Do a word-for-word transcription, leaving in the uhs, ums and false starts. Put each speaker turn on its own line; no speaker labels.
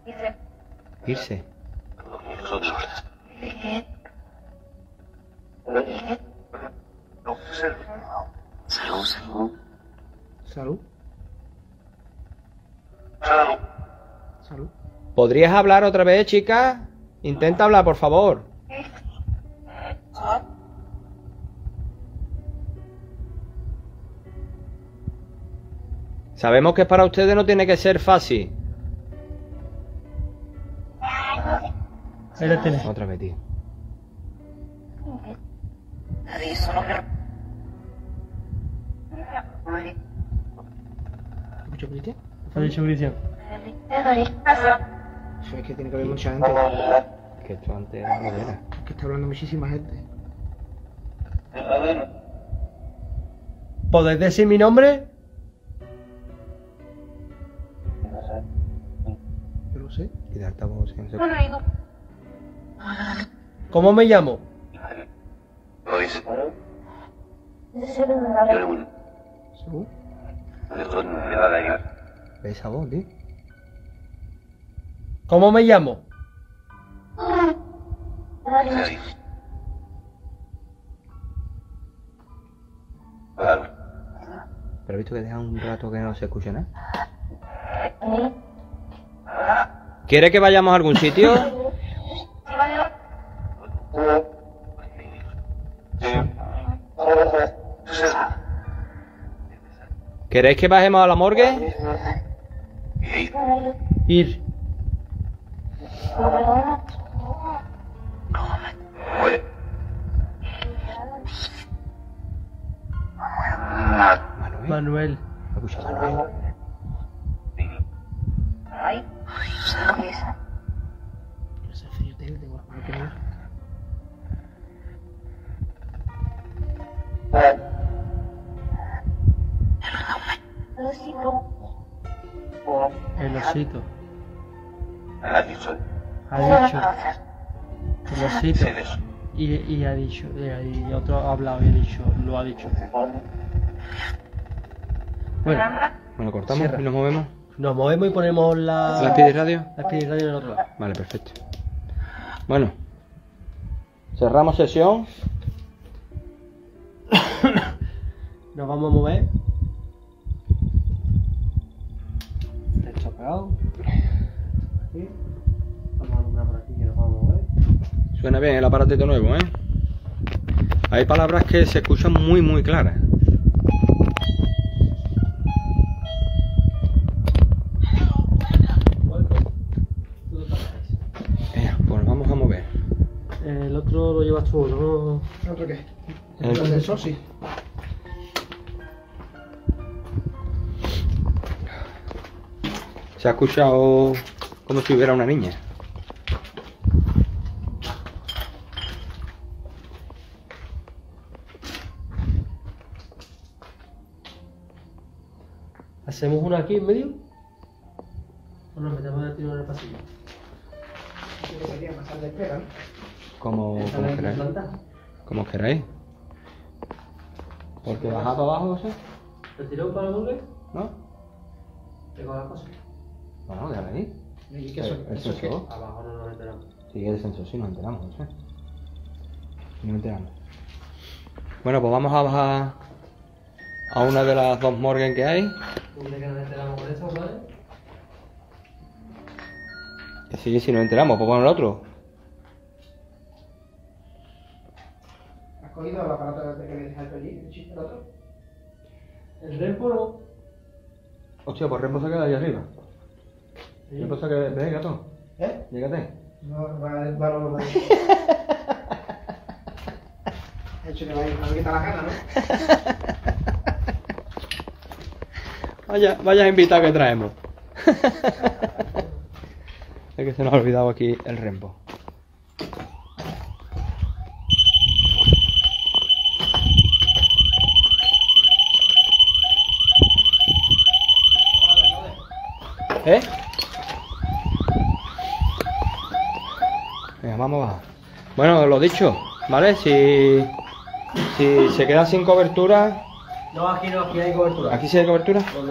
Irse.
Salud, salud.
Salud. Salud.
¿Podrías hablar otra vez, chica? Intenta hablar, por favor. Sabemos que para ustedes no tiene que ser fácil.
Ahí la tienes.
Otra vez, tío.
¿Escucha Cristian? ¿Has dicho Cristian? Eso es que tiene que haber mucha gente.
Que esto antes era modera.
Es que está hablando muchísima gente.
¿Podéis decir mi nombre?
Yo lo sé.
Y de altavoz sin se...
¿Cómo me llamo?
¿Según?
¿Ves esa voz, tío?
¿Cómo me llamo?
Pero he visto que deja un rato que no se escucha nada. ¿Quiere que vayamos a algún sitio? ¿Queréis que bajemos a la morgue?
Ir.
Manuel.
Manuel.
Escucha, Manuel.
Ese frío tengo, tengo las manos que mirar.
El osito.
Ha dicho.
Ha dicho. El osito. Y, y ha dicho. Y otro ha hablado y ha dicho. Lo ha dicho. Bueno,
Bueno, cortamos
Cierra.
y nos movemos.
nos movemos y ponemos la.
¿La Speedy Radio?
La Speedy Radio en el otro lado.
Vale, perfecto. Bueno. Cerramos sesión.
Nos vamos a mover. Esto apagado. Aquí. Vamos a nombrar por aquí que nos vamos a mover.
Suena bien el aparatito nuevo, ¿eh? Hay palabras que se escuchan muy, muy claras. Eh, pues nos vamos a mover.
El otro lo llevas tú, ¿no?
¿Otro qué?
El-
¿El ascensor? Sí.
Se ha escuchado como si hubiera una niña.
¿Hacemos una aquí en medio? ¿O nos metemos de tiro en el pasillo?
Yo creo que sería más sala de espera, ¿no?
Como,
¿Esta
como
la
queráis.
planta?
Como queráis. Porque bajar para abajo, ¿sí?
¿El tirón para el burger?
¿No?
Tengo las cosas.
Bueno, déjala ahí.
¿Y qué
El-
son?
el
¿Eso qué?
sensor.
Abajo no nos enteramos.
Sí, el sensor, sí, nos enteramos, ¿sí? Nos enteramos. Bueno, pues vamos a bajar a una de las dos morgues que hay.
¿Dónde que nos enteramos con esto, vale?
Que sí, si nos enteramos, pues bueno, el otro.
¿Has cogido el aparato que le dejaste allí? ¿El chip del otro?
El rempo no.
Hostia, pues Rempo se queda ahí arriba.
Sí.
Rempo se queda... Ven, gato.
¿Eh?
Llégate.
No, va, va, no, va. De hecho, que va a ir, va a quitar la gana, ¿no?
Vaya, vaya invitado que traemos. Es que se nos ha olvidado aquí el Rempo. ¿Eh? Venga, vamos a bajar. Bueno, lo dicho, ¿vale? Si, si se queda sin cobertura,
No, aquí no, aquí hay cobertura.
¿aquí sí hay cobertura?